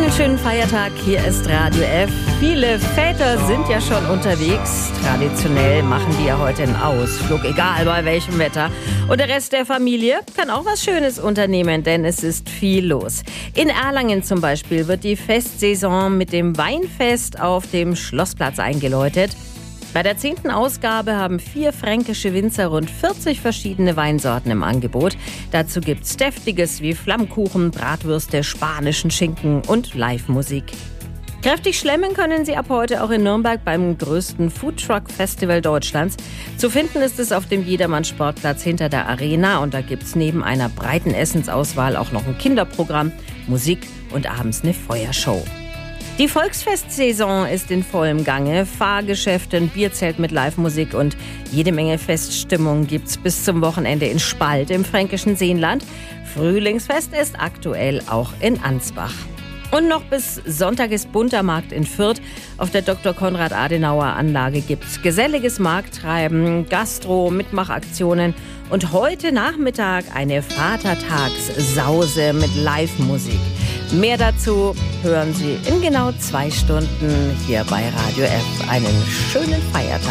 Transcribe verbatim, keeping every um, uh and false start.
Einen schönen Feiertag, hier ist Radio F. Viele Väter sind ja schon unterwegs. Traditionell machen die ja heute einen Ausflug, egal bei welchem Wetter. Und der Rest der Familie kann auch was Schönes unternehmen, denn es ist viel los. In Erlangen zum Beispiel wird die Festsaison mit dem Weinfest auf dem Schlossplatz eingeläutet. Bei der zehnten Ausgabe haben vier fränkische Winzer rund vierzig verschiedene Weinsorten im Angebot. Dazu gibt's Deftiges wie Flammkuchen, Bratwürste, spanischen Schinken und Live-Musik. Kräftig schlemmen können Sie ab heute auch in Nürnberg beim größten Foodtruck-Festival Deutschlands. Zu finden ist es auf dem Jedermann-Sportplatz hinter der Arena und da gibt's neben einer breiten Essensauswahl auch noch ein Kinderprogramm, Musik und abends eine Feuershow. Die Volksfestsaison ist in vollem Gange. Fahrgeschäfte, ein Bierzelt mit Live-Musik und jede Menge Feststimmung gibt's bis zum Wochenende in Spalt im fränkischen Seenland. Frühlingsfest ist aktuell auch in Ansbach. Und noch bis Sonntag ist bunter Markt in Fürth. Auf der Doktor Konrad-Adenauer-Anlage gibt's geselliges Markttreiben, Gastro, Mitmachaktionen und heute Nachmittag eine Vatertagssause mit Live-Musik. Mehr dazu hören Sie in genau zwei Stunden hier bei Radio F. Einen schönen Feiertag.